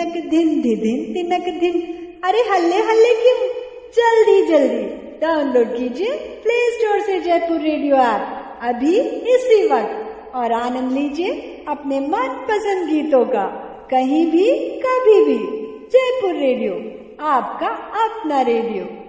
धिनक धिन धिन तिनक धिन। अरे हल्ले हल्ले क्यों, जल्दी जल्दी डाउनलोड कीजिए प्ले स्टोर से जयपुर रेडियो ऐप अभी इसी वक्त और आनंद लीजिए अपने मनपसंद गीतों का, कहीं भी कभी भी। जयपुर रेडियो, आपका अपना रेडियो।